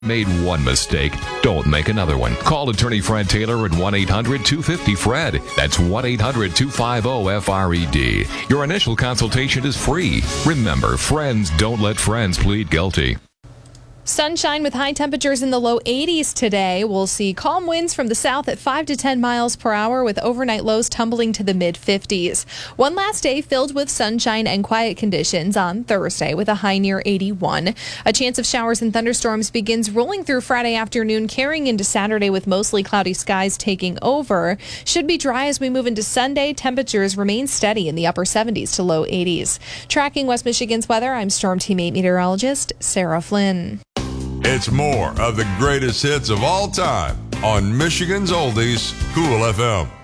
Made one mistake, don't make another one. Call attorney Fred Taylor at 1-800-250-FRED. That's 1-800-250-FRED. Your initial consultation is free. Remember, friends don't let friends plead guilty. Sunshine with high temperatures in the low 80s today. We'll see calm winds from the south at 5 to 10 miles per hour with overnight lows tumbling to the mid-50s. One last day filled with sunshine and quiet conditions on Thursday with a high near 81. A chance of showers and thunderstorms begins rolling through Friday afternoon, carrying into Saturday with mostly cloudy skies taking over. Should be dry as we move into Sunday. Temperatures remain steady in the upper 70s to low 80s. Tracking West Michigan's weather, I'm Storm Team 8 meteorologist Sarah Flynn. It's more of the greatest hits of all time on Michigan's Oldies, Cool FM.